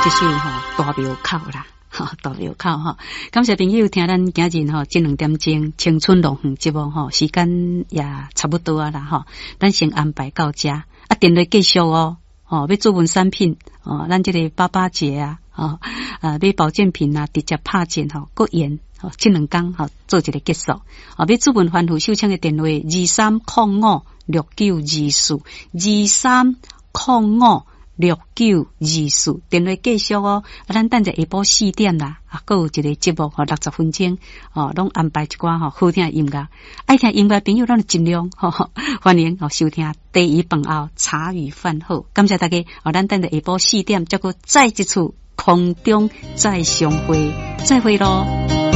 这首大庙口啦，大庙口感谢朋友听咱今日这2点钟青春龙凤节目时间也差不多啊啦咱先安排到这啊，电话继续要做文产品咱这个爸爸节啊买保健品啊，直接拍针各盐这2天做一个结束要做文反复收听的电话23056924 23056924电话继续咱等下下晡4点啦还有一个节目60分钟拢安排一寡好听的音乐，爱听音乐朋友咱就尽量欢迎收听第一饭后茶余饭后，感谢大家咱等下下晡4点再一次空中再相会，再会咯。